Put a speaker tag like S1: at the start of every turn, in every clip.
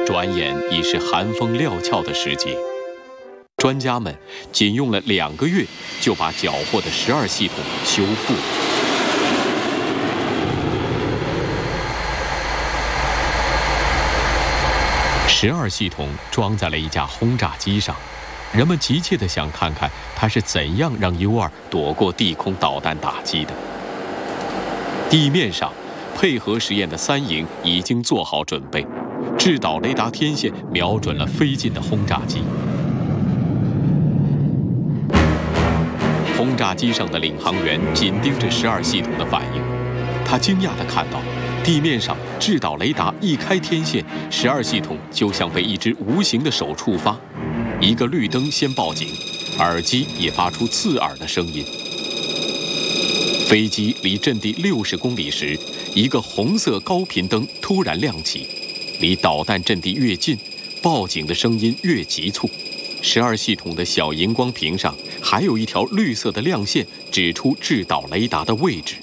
S1: 转眼已是寒风料峭的时节，专家们仅用了2个月就把缴获的12系统修复了。12系统装在了一架轰炸机上，人们急切地想看看它是怎样让 U-2躲过地空导弹打击的。地面上，配合实验的3营已经做好准备，制导雷达天线瞄准了飞进的轰炸机。轰炸机上的领航员紧盯着12系统的反应，他惊讶地看到，地面上制导雷达一开天线，12系统就像被一只无形的手触发，一个绿灯先报警，耳机也发出刺耳的声音。飞机离阵地60公里时，一个红色高频灯突然亮起，离导弹阵地越近，报警的声音越急促。12系统的小荧光屏上还有一条绿色的亮线，指出制导雷达的位置。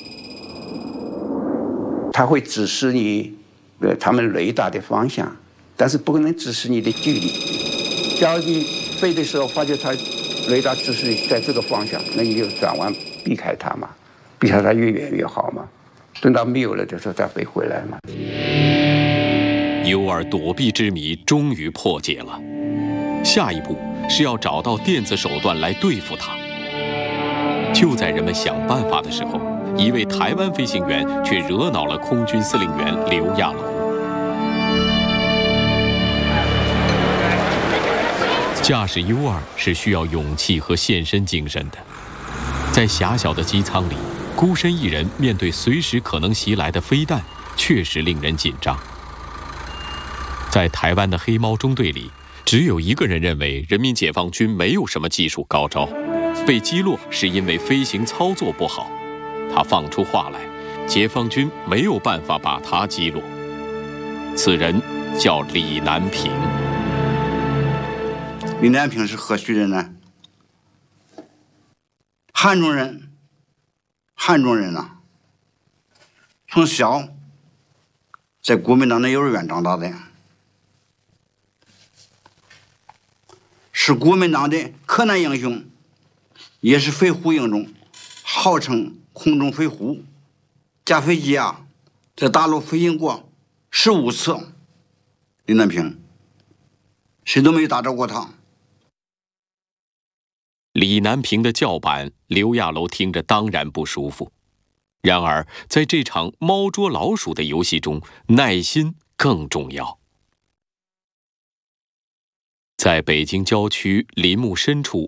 S2: 它会指示你，他们雷达的方向，但是不可能指示你的距离。假如你飞的时候发觉它雷达指示在这个方向，那你就转弯避开它嘛，避开它越远越好嘛。等到没有了的时候再飞回来嘛。
S1: U-2躲避之谜终于破解了，下一步是要找到电子手段来对付它。就在人们想办法的时候，一位台湾飞行员却惹恼了空军司令员刘亚楼。驾驶 U-2是需要勇气和献身精神的，在狭小的机舱里，孤身一人面对随时可能袭来的飞弹，确实令人紧张。在台湾的黑猫中队里，只有一个人认为人民解放军没有什么技术高招，被击落是因为飞行操作不好。他放出话来，解放军没有办法把他击落。此人叫李南平。
S3: 李南平是何许人呢？汉中人，汉中人呐，从小在国民党的幼儿园长大的，是国民党的克难英雄，也是飞虎营中号称空中飞虎，驾飞机啊，在大陆飞行过15次。李南平，谁都没有打着过他。
S1: 李南平的叫板，刘亚楼听着当然不舒服。然而，在这场猫捉老鼠的游戏中，耐心更重要。在北京郊区林木深处